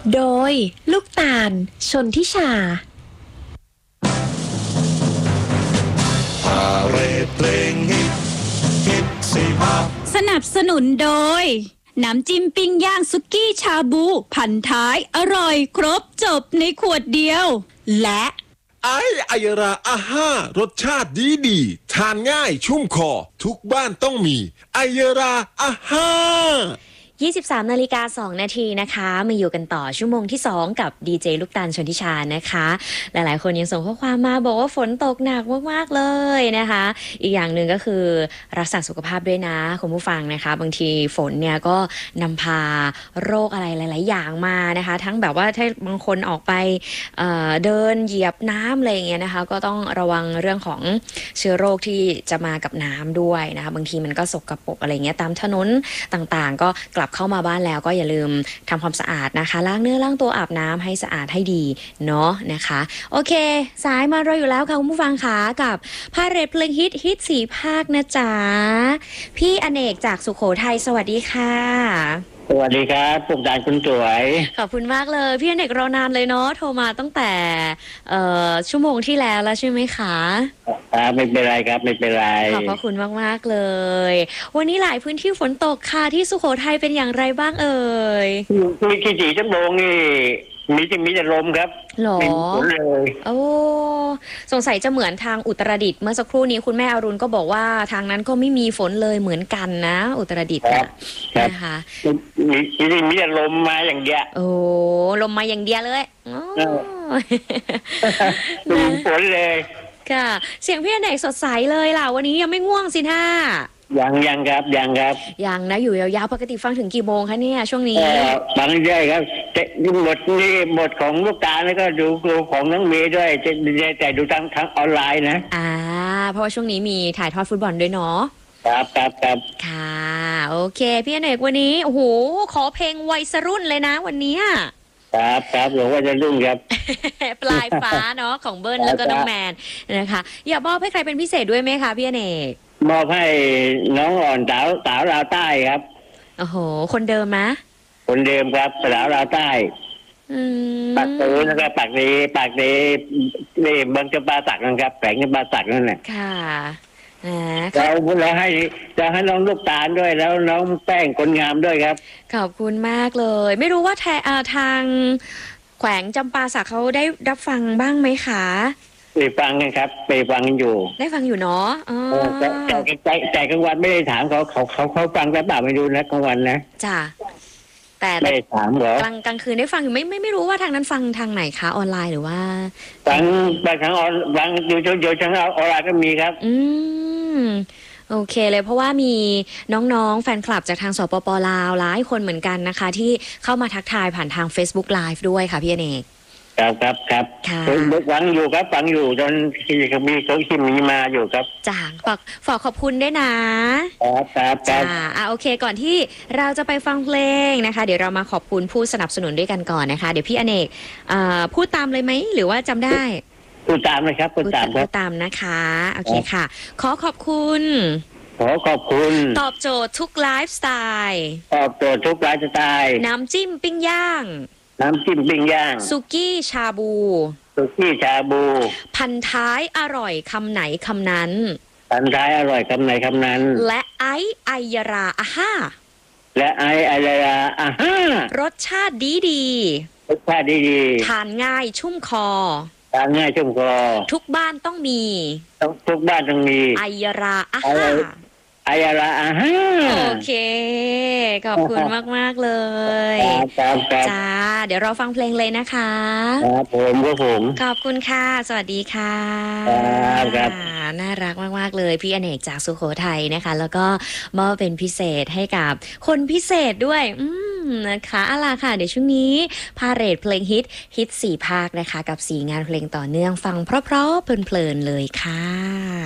โดยลูกตาลชนทิชาพาเรดเพลงฮิตสี่ภาคสนับสนุนโดยน้ำจิ้มปิ้งย่างสุกี้ชาบูพันท้ายอร่อยครบจบในขวดเดียวและไอยราอาห้ารสชาติดีทานง่ายชุ่มคอทุกบ้านต้องมีไอยราอาห้า 23:02 น.นะคะมาอยู่กันต่อชั่วโมงที่2กับดีเจลูกตาลชนทิชานะคะหลายๆคนยังส่งข้อความมาบอกว่าฝนตกหนักมากๆเลยนะคะอีกอย่างหนึ่งก็คือรักษาสุขภาพด้วยนะคุณผู้ฟังนะคะบางทีฝนเนี่ยก็นำพาโรคอะไรหลายๆอย่างมานะคะทั้งแบบว่าถ้าบางคนออกไปเดินเหยียบน้ำอะไรอย่างเงี้ยนะคะก็ต้องระวังเรื่องของเชื้อโรคที่จะมากับน้ำด้วยนะคะบางทีมันก็สกปรกอะไรเงี้ยตามถนนต่างๆก็กลับเข้ามาบ้านแล้วก็อย่าลืมทำความสะอาดนะคะล้างเนื้อล้างตัวอาบน้ำให้สะอาดให้ดีเนาะนะคะโอเคสายมารออยู่แล้วค่ะคุณผู้ฟังค่ะกับพาเรดเพลงฮิต4 ภาคนะจ๊ะพี่อเนกจากสุโขทัยสวัสดีค่ะสวัสดีครับปลุกดานคุณสวยขอบคุณมากเลยพี่อเนกรอนานเลยเนาะโทรมาตั้งแต่ชั่วโมงที่แล้วใช่ไหมคะไม่เป็นไรครับไม่เป็นไรขอบพระคุณมากๆเลยวันนี้หลายพื้นที่ฝนตกค่ะที่สุโขทัยเป็นอย่างไรบ้างเอ่ยที่4 ชั่วโมงนี่มีแต่ลมครับหรอฝนเลยโอ้สงสัยจะเหมือนทางอุตรดิตถ์เมื่อสักครู่นี้คุณแม่อรุณก็บอกว่าทางนั้นก็ไม่มีฝนเลยเหมือนกันนะอุตรดิตถ์นะคะมีแต่ลมมาอย่างเดียวโอ้ลมมาอย่างเดียวเลยฝนเลยค่ะเสียงพี่อเนกสดใสเลยล่ะวันนี้ยังไม่ง่วงสิท่ายังครับยังนะอยู่ยาวๆปกติฟังถึงกี่โมงคะเนี่ยช่วงนี้ฟังเรื่อยครับบทของลูกตาแล้วก็ดูของน้องเมย์ด้วยแต่ดูทางออนไลน์นะเพราะว่าช่วงนี้มีถ่ายทอดฟุตบอลด้วยเนาะครับค่ะโอเคพี่อเนกวันนี้โอ้โหขอเพลงวัยรุ่นเลยนะวันนี้ครับหลวงว่าจะรุ่งครับปลายฟ้าเนาะของเบิ้ลแล้วก็น้องแมนนะคะอยากมอบให้ใครเป็นพิเศษด้วยไหมคะพี่อเนกมอบให้น้องอ่อนสาวลาวใต้ครับโอ้โหคนเดิมนะคนเดิมครับสาวลาวใต้ปากตูนะครับปากดีนี่เมืองจำปาสักนะครับแฝงจำปาสักนั่นแหละค่ะเราให้น้องลูกตาลด้วยแล้วน้องแป้งคนงามด้วยครับขอบคุณมากเลยไม่รู้ว่าทางแขวงจำปาสักเขาได้รับฟังบ้างไหมคะไปฟังกันครับไปฟังกันอยู่ได้ฟังอยู่เนาะแต่กลางวันไม่ได้ถามเขาฟังแต่เปล่าไม่ดูนะกลางวันนะจ้ะแต่ไม่ถามเหรอกลางคืนได้ฟังอยู่ไม่รู้ว่าทางนั้นฟังทางไหนคะออนไลน์หรือว่าฟังทางอยู่ทางออนไลน์ก็มีครับโอเคเลยเพราะว่ามีน้องๆแฟนคลับจากทางสปป.ลาวหลายคนเหมือนกันนะคะที่เข้ามาทักทายผ่านทาง Facebook Live ด้วยค่ะพี่อเนกครับฟังอยู่จนมีเขาที่มีมาอยู่ครับจ้าฝากขอบคุณด้วยนะครับโอเคก่อนที่เราจะไปฟังเพลงนะคะเดี๋ยวเรามาขอบคุณผู้สนับสนุนด้วยกันก่อนนะคะเดี๋ยวพี่อเนกพูดตามเลยไหมหรือว่าจำได้พูดตามเลยครับพูดตามนะคะโอเคค่ะขอบคุณตอบโจทย์ทุกไลฟ์สไตล์น้ำจิ้มปิ้งย่างสุกี้ชาบูพันท้ายอร่อยคำไหนคำนั้นและไอยราอาห้ารสชาติดีทานง่ายชุ่มคอทุกบ้านต้องมีไอยราอาห้าโอเคขอบคุณมากๆเลยจ้าเดี๋ยวเราฟังเพลงเลยนะคะครับผมขอบคุณค่ะสวัสดีค่ะครับน่ารักมากๆเลยพี่อเนกจากสุโขทัยนะคะแล้วก็มอบเป็นพิเศษให้กับคนพิเศษด้วยนะคะล่ะค่ะเดี๋ยวช่วงนี้พาเรดเพลงฮิต4 ภาคนะคะกับ4 งานเพลงต่อเนื่องฟังเพราะๆเพลินๆเลยค่ะ